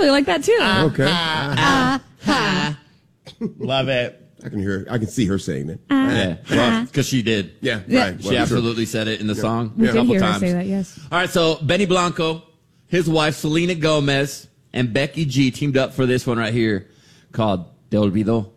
really like that too. Okay. Love it. I can see her saying that. Yeah, because she did. Yeah, Yeah. right. She absolutely said it in the song We a did couple hear her times. say that, yes. All right, so Benny Blanco, his wife Selena Gomez, and Becky G teamed up for this one right here called Te Olvidó.